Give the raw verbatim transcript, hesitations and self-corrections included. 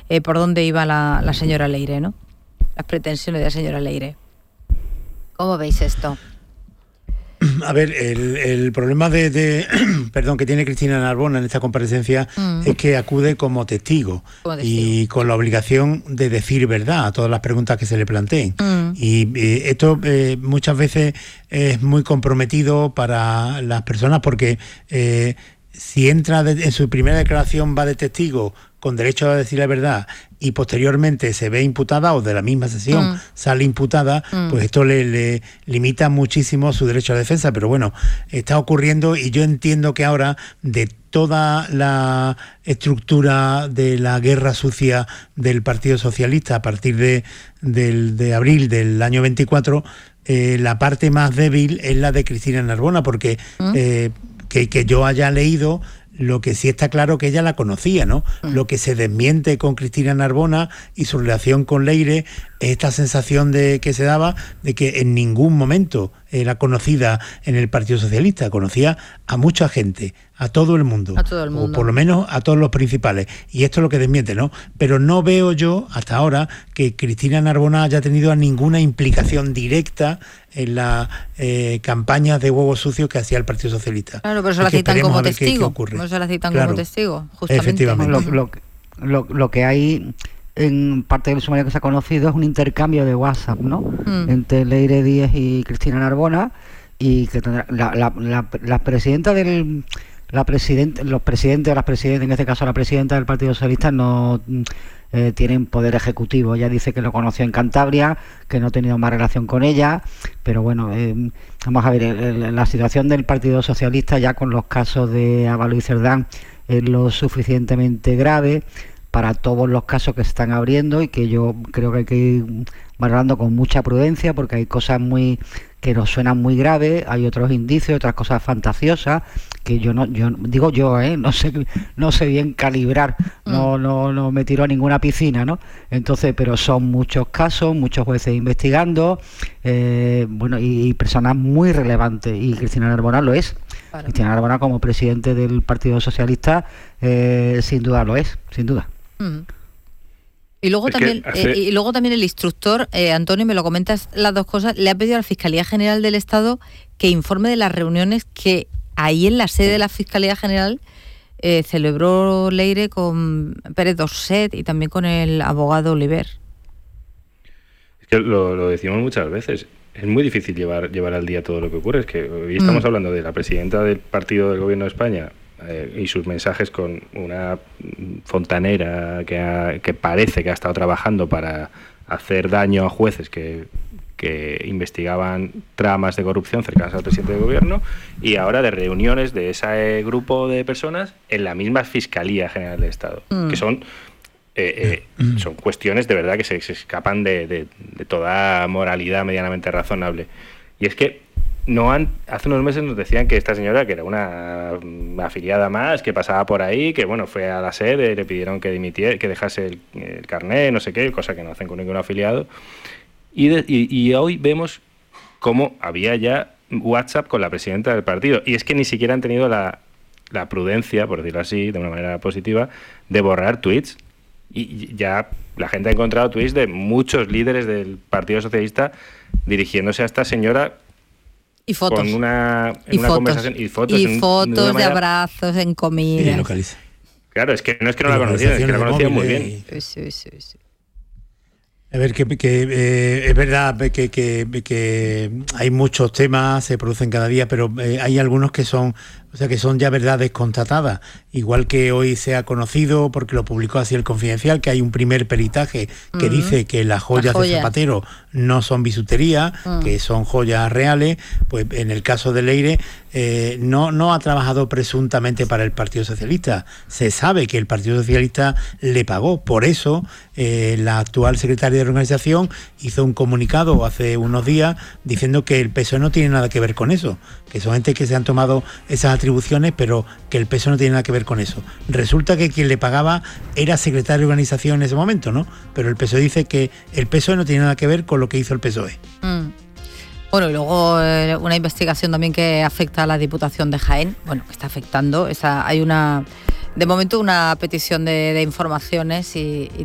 eh, por dónde iba la, la señora Leire, ¿no? Las pretensiones de la señora Leire. ¿Cómo veis esto? A ver, el, el problema de, de perdón, que tiene Cristina Narbona en esta comparecencia mm. es que acude como testigo, como testigo y con la obligación de decir verdad a todas las preguntas que se le planteen. Mm. Y eh, esto eh, muchas veces es muy comprometido para las personas porque eh, si entra de, en su primera declaración va de testigo con derecho a decir la verdad y posteriormente se ve imputada o de la misma sesión mm. sale imputada, mm. pues esto le, le limita muchísimo su derecho a la defensa. Pero bueno, está ocurriendo y yo entiendo que ahora de toda la estructura de la guerra sucia del Partido Socialista a partir de, de, de abril del año veinticuatro, eh, la parte más débil es la de Cristina Narbona, porque mm. eh, que, que yo haya leído, lo que sí está claro que ella la conocía, ¿no? Mm. Lo que se desmiente con Cristina Narbona y su relación con Leire es esta sensación de que se daba de que en ningún momento era conocida en el Partido Socialista, conocía a mucha gente, a todo el mundo, a todo el mundo. O por lo menos a todos los principales, y esto es lo que desmiente, ¿no? Pero no veo yo hasta ahora que Cristina Narbona haya tenido ninguna implicación directa en las eh, campañas de huevos sucios que hacía el Partido Socialista. Claro, pero se la citan como testigo. No se la citan claro, como testigo, justamente. Efectivamente. Lo, lo, lo, lo que hay en parte del sumario que se ha conocido es un intercambio de WhatsApp, ¿no? Mm. Entre Leire Díez y Cristina Narbona, y que tendrá, la, la, la, la presidenta del la presidente, los presidentes o las presidentes, en este caso la presidenta del Partido Socialista, no eh, tienen poder ejecutivo. Ella dice que lo conoció en Cantabria, que no ha tenido más relación con ella, pero bueno, eh, vamos a ver, el, el, la situación del Partido Socialista ya con los casos de Ábalos y Cerdán es lo suficientemente grave para todos los casos que se están abriendo, y que yo creo que hay que ir valorando con mucha prudencia, porque hay cosas muy que nos suenan muy graves, hay otros indicios, otras cosas fantasiosas que yo no, yo digo yo, ¿eh? no sé, no sé bien calibrar, no, no, no me tiro a ninguna piscina, ¿no? Entonces, pero son muchos casos, muchos jueces investigando, eh, bueno, y, y personas muy relevantes, y Cristina Narbona lo es. Claro. Cristina Narbona como presidente del Partido Socialista, eh, sin duda lo es, sin duda. Mm. Y luego, también, hace... eh, y luego también el instructor, eh, Antonio, me lo comentas las dos cosas, le ha pedido a la Fiscalía General del Estado que informe de las reuniones que ahí en la sede de la Fiscalía General eh, celebró Leire con Pérez Dorset y también con el abogado Oliver. Es que lo, lo decimos muchas veces, es muy difícil llevar, llevar al día todo lo que ocurre. Es que hoy estamos mm. hablando de la presidenta del partido del Gobierno de España, Eh, y sus mensajes con una fontanera que, ha, que parece que ha estado trabajando para hacer daño a jueces que, que investigaban tramas de corrupción cercanas al presidente del gobierno, y ahora de reuniones de ese grupo de personas en la misma Fiscalía General del Estado, mm. que son eh, eh, mm. son cuestiones de verdad que se, se escapan de, de, de toda moralidad medianamente razonable. Y es que No han, hace unos meses nos decían que esta señora, que era una afiliada más, que pasaba por ahí, que bueno, fue a la sede, le pidieron que dimitiera, que dejase el, el carné, no sé qué, cosa que no hacen con ningún afiliado. Y, de, y, y hoy vemos cómo había ya WhatsApp con la presidenta del partido. Y es que ni siquiera han tenido la, la prudencia, por decirlo así, de una manera positiva, de borrar tweets. Y ya la gente ha encontrado tweets de muchos líderes del Partido Socialista dirigiéndose a esta señora. Y fotos. Con una, en y una fotos. conversación. Y fotos, y en, fotos de, manera... de abrazos, en comidas. Sí, claro, es que no es que no la conocieran, es que la conocían muy bien. Sí, sí, sí. A ver, que, que eh, es verdad que, que, que hay muchos temas, se producen cada día, pero eh, hay algunos que son, o sea, que son ya verdades constatadas. Igual que hoy se ha conocido, porque lo publicó así el Confidencial, que hay un primer peritaje que uh-huh. dice que las joyas la joya. de Zapatero no son bisutería, uh-huh. que son joyas reales. Pues en el caso de Leire, eh, no, no ha trabajado presuntamente para el Partido Socialista. Se sabe que el Partido Socialista le pagó. Por eso, eh, la actual secretaria de la organización hizo un comunicado hace unos días diciendo que el P S O E no tiene nada que ver con eso, que son gente que se han tomado esas atribuciones, pero que el P S O E no tiene nada que ver con eso. Resulta que quien le pagaba era secretario de organización en ese momento, ¿no? Pero el P S O E dice que el P S O E no tiene nada que ver con lo que hizo el P S O E. Mm. Bueno, y luego eh, una investigación también que afecta a la Diputación de Jaén, bueno, que está afectando, esa, hay una, de momento una petición de, de informaciones y, y